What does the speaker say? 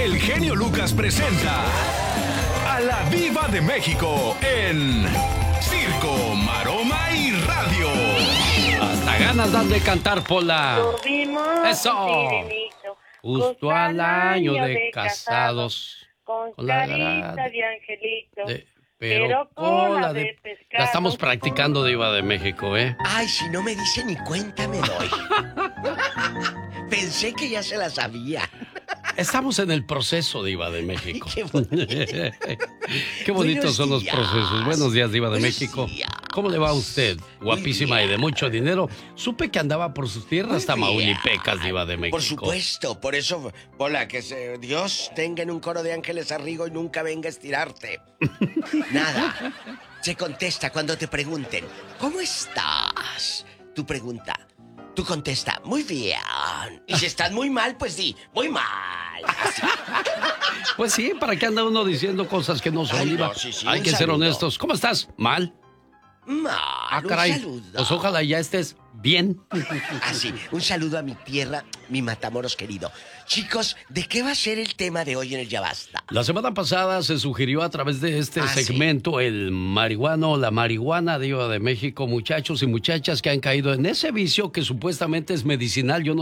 el genio Lucas presenta a la Diva de México en Circo, Maroma y Radio. Hasta ganas dan de cantar, Pola. Tuvimos Eso. un sirenito, Justo al año de casados. con con la carita gra- de angelito, pero cola de pescado. La estamos practicando, Diva de México, ¿eh? Ay, si no me dice ni cuenta me doy. Pensé que ya se la sabía. Estamos en el proceso, Diva de México. Qué bonito. Qué bonitos son los días. procesos. Buenos días, Diva de Buenos México. días. ¿Cómo le va a usted? Guapísima y de mucho dinero. Supe que andaba por sus tierras tamaulipecas, Diva de México. Por supuesto, por eso, Pola, Dios tenga en un coro de ángeles arrigo y nunca venga a estirarte. Nada. Se contesta cuando te pregunten, ¿cómo estás? Tu pregunta. Tú contesta, muy bien. Y si estás muy mal, pues di, muy mal. Así. Pues sí, ¿para qué anda uno diciendo cosas que no son, Ay, Diva? no, sí, Hay un que ser saludo. honestos. ¿Cómo estás? ¿Mal? Mal, Ah, caray. un saludo. Pues ojalá ya estés bien. Así, un saludo a mi tierra, mi Matamoros querido. Chicos, ¿de qué va a ser el tema de hoy en el Ya Basta? La semana pasada se sugirió a través de este segmento el marihuano, la marihuana, Diva de México, muchachos y muchachas que han caído en ese vicio que supuestamente es medicinal. Yo no